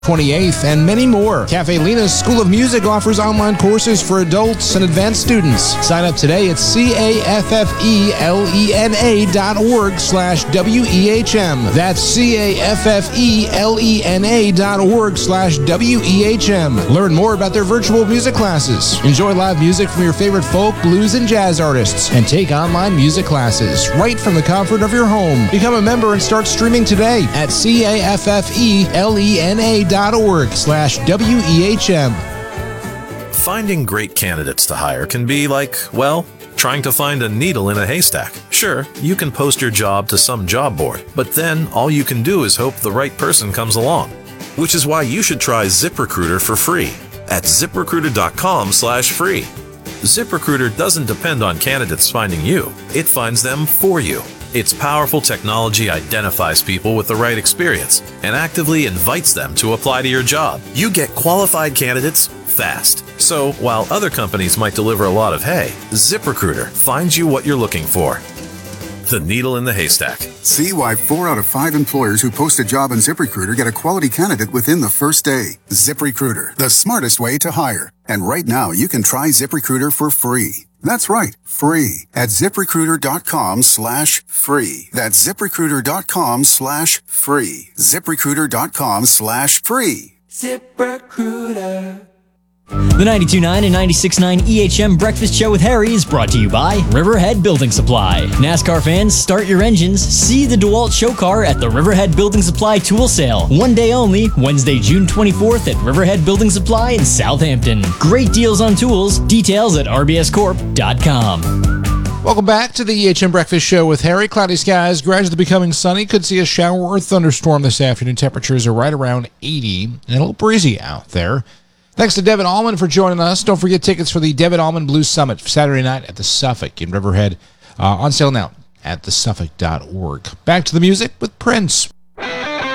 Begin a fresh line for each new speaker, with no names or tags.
28th, and many more. Cafe Lena's School of Music offers online courses for adults and advanced students. Sign up today at caffeelena.org/WEHM. That's caffeelena.org/WEHM. Learn more about their virtual music classes. Enjoy live music from your favorite folk, blues, and jazz artists, and take online music classes right from the comfort of your home. Become a member and start streaming today at caffeelena.org/WEHM.
Finding great candidates to hire can be like, well, trying to find a needle in a haystack. Sure, you can post your job to some job board, but then all you can do is hope the right person comes along. Which is why you should try ZipRecruiter for free at ZipRecruiter.com/free. ZipRecruiter doesn't depend on candidates finding you. It finds them for you. Its powerful technology identifies people with the right experience and actively invites them to apply to your job. You get qualified candidates fast. So while other companies might deliver a lot of hay, ZipRecruiter finds you what you're looking for. The needle in the haystack.
See why 4 out of 5 employers who post a job on ZipRecruiter get a quality candidate within the first day. ZipRecruiter, the smartest way to hire. And right now, you can try ZipRecruiter for free. That's right, free at ZipRecruiter.com/free. That's ZipRecruiter.com/free. ZipRecruiter.com/free.
ZipRecruiter. The 92.9 and 96.9 EHM Breakfast Show with Harry is brought to you by Riverhead Building Supply. NASCAR fans, start your engines. See the DeWalt show car at the Riverhead Building Supply Tool Sale. One day only, Wednesday, June 24th at Riverhead Building Supply in Southampton. Great deals on tools. Details at rbscorp.com.
Welcome back to the EHM Breakfast Show with Harry. Cloudy skies, gradually becoming sunny. Could see a shower or thunderstorm this afternoon. Temperatures are right around 80 and a little breezy out there. Thanks to Devin Allman for joining us. Don't forget tickets for the Devin Allman Blues Summit Saturday night at the Suffolk in Riverhead. On sale now at thesuffolk.org. Back to the music with Prince.